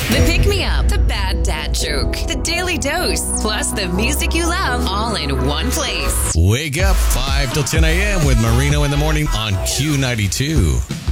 The Pick Me Up, the Bad Dad Joke, the Daily Dose, plus the music you love all in one place. Wake up 5 till 10 a.m. with Marino in the morning on Q92.